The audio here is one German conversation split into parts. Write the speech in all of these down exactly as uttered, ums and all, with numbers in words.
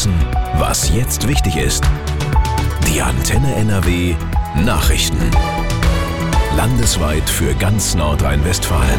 wissen, was jetzt wichtig ist. Die Antenne N R W Nachrichten. Landesweit für ganz Nordrhein-Westfalen.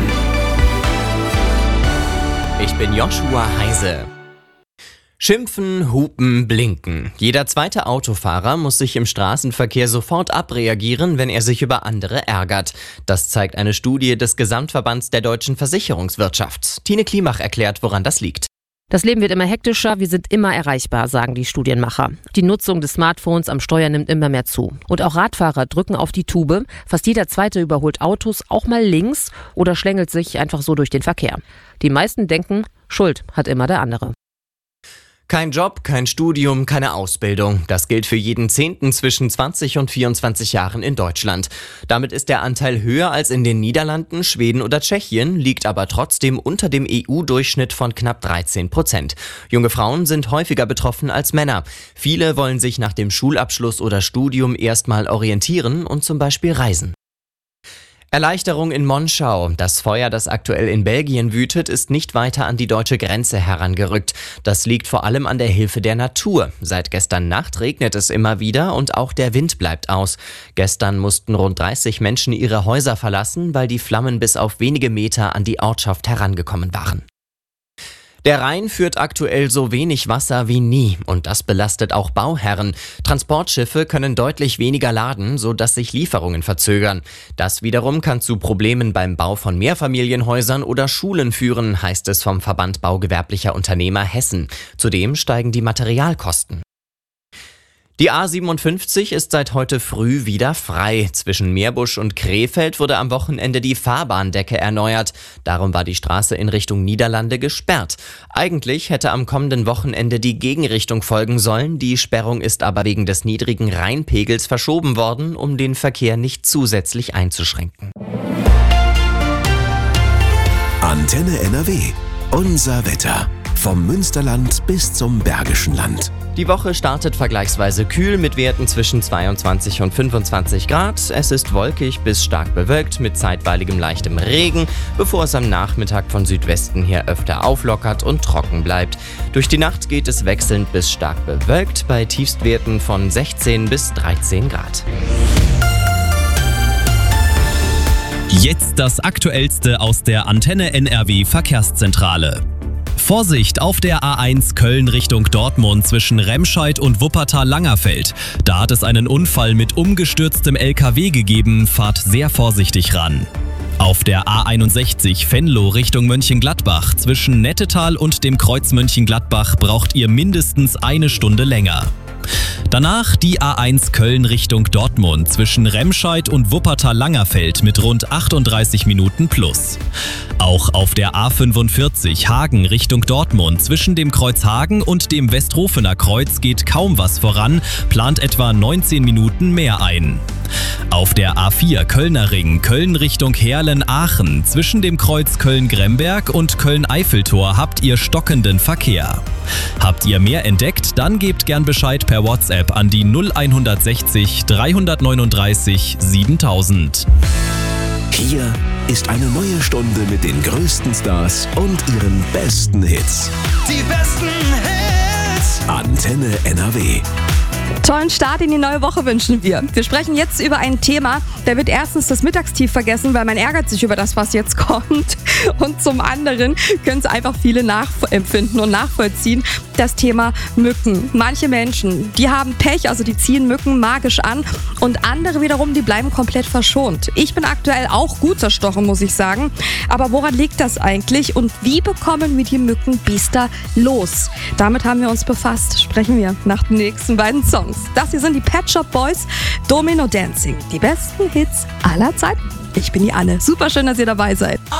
Ich bin Joshua Heise. Schimpfen, hupen, blinken. Jeder zweite Autofahrer muss sich im Straßenverkehr sofort abreagieren, wenn er sich über andere ärgert. Das zeigt eine Studie des Gesamtverbands der deutschen Versicherungswirtschaft. Tine Klimach erklärt, woran das liegt. Das Leben wird immer hektischer, wir sind immer erreichbar, sagen die Studienmacher. Die Nutzung des Smartphones am Steuer nimmt immer mehr zu. Und auch Radfahrer drücken auf die Tube. Fast jeder Zweite überholt Autos auch mal links oder schlängelt sich einfach so durch den Verkehr. Die meisten denken, Schuld hat immer der andere. Kein Job, kein Studium, keine Ausbildung. Das gilt für jeden Zehnten zwischen zwanzig und vierundzwanzig Jahren in Deutschland. Damit ist der Anteil höher als in den Niederlanden, Schweden oder Tschechien, liegt aber trotzdem unter dem E U-Durchschnitt von knapp dreizehn Prozent. Junge Frauen sind häufiger betroffen als Männer. Viele wollen sich nach dem Schulabschluss oder Studium erstmal orientieren und zum Beispiel reisen. Erleichterung in Monschau. Das Feuer, das aktuell in Belgien wütet, ist nicht weiter an die deutsche Grenze herangerückt. Das liegt vor allem an der Hilfe der Natur. Seit gestern Nacht regnet es immer wieder und auch der Wind bleibt aus. Gestern mussten rund dreißig Menschen ihre Häuser verlassen, weil die Flammen bis auf wenige Meter an die Ortschaft herangekommen waren. Der Rhein führt aktuell so wenig Wasser wie nie und das belastet auch Bauherren. Transportschiffe können deutlich weniger laden, sodass sich Lieferungen verzögern. Das wiederum kann zu Problemen beim Bau von Mehrfamilienhäusern oder Schulen führen, heißt es vom Verband Baugewerblicher Unternehmer Hessen. Zudem steigen die Materialkosten. Die A siebenundfünfzig ist seit heute früh wieder frei. Zwischen Meerbusch und Krefeld wurde am Wochenende die Fahrbahndecke erneuert. Darum war die Straße in Richtung Niederlande gesperrt. Eigentlich hätte am kommenden Wochenende die Gegenrichtung folgen sollen. Die Sperrung ist aber wegen des niedrigen Rheinpegels verschoben worden, um den Verkehr nicht zusätzlich einzuschränken. Antenne N R W. Unser Wetter. Vom Münsterland bis zum Bergischen Land. Die Woche startet vergleichsweise kühl mit Werten zwischen zweiundzwanzig und fünfundzwanzig Grad. Es ist wolkig bis stark bewölkt mit zeitweiligem leichtem Regen, bevor es am Nachmittag von Südwesten her öfter auflockert und trocken bleibt. Durch die Nacht geht es wechselnd bis stark bewölkt bei Tiefstwerten von sechzehn bis dreizehn Grad. Jetzt das Aktuellste aus der Antenne N R W Verkehrszentrale. Vorsicht auf der A eins Köln Richtung Dortmund zwischen Remscheid und Wuppertal-Langerfeld. Da hat es einen Unfall mit umgestürztem L K W gegeben, fahrt sehr vorsichtig ran. Auf der A einundsechzig Venlo Richtung Mönchengladbach zwischen Nettetal und dem Kreuz Mönchengladbach braucht ihr mindestens eine Stunde länger. Danach die A eins Köln Richtung Dortmund zwischen Remscheid und Wuppertal-Langerfeld mit rund achtunddreißig Minuten plus. Auch auf der A fünfundvierzig Hagen Richtung Dortmund zwischen dem Kreuz Hagen und dem Westrofener Kreuz geht kaum was voran, plant etwa neunzehn Minuten mehr ein. Auf der A vier Kölner Ring Köln Richtung Heerlen-Aachen zwischen dem Kreuz Köln-Gremberg und Köln-Eiffeltor habt ihr stockenden Verkehr. Habt ihr mehr entdeckt, dann gebt gern Bescheid per WhatsApp an die null hundertsechzig dreihundertneununddreißig siebentausend. Hier ist eine neue Stunde mit den größten Stars und ihren besten Hits. Die besten Hits! Antenne N R W. Tollen Start in die neue Woche wünschen wir. Wir sprechen jetzt über ein Thema, da wird erstens das Mittagstief vergessen, weil man ärgert sich über das, was jetzt kommt. Und zum anderen können es einfach viele nachempfinden und nachvollziehen. Das Thema Mücken. Manche Menschen, die haben Pech, also die ziehen Mücken magisch an. Und andere wiederum, die bleiben komplett verschont. Ich bin aktuell auch gut zerstochen, muss ich sagen. Aber woran liegt das eigentlich? Und wie bekommen wir die Mückenbiester los? Damit haben wir uns befasst. Sprechen wir nach den nächsten beiden Songs. Das hier sind die Pet Shop Boys, Domino Dancing. Die besten Hits aller Zeiten. Ich bin die Anne. Super schön, dass ihr dabei seid.